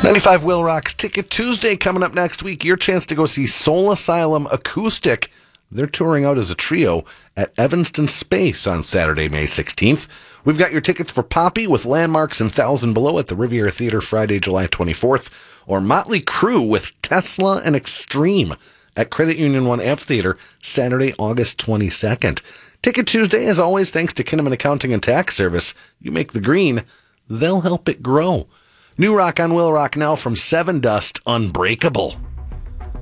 95 Will Rock's Ticket Tuesday coming up next week. Your chance to go see Soul Asylum Acoustic. They're touring out as a trio at Evanston Space on Saturday, May 16th. We've got your tickets for Poppy with Landmarks and Thousand Below at the Riviera Theater Friday, July 24th. Or Motley Crue with Tesla and Extreme at Credit Union 1 Amphitheater Saturday, August 22nd. Ticket Tuesday, as always, thanks to Kinnaman Accounting and Tax Service. You make the green, they'll help it grow. New rock on Will Rock now from Seven Dust, Unbreakable.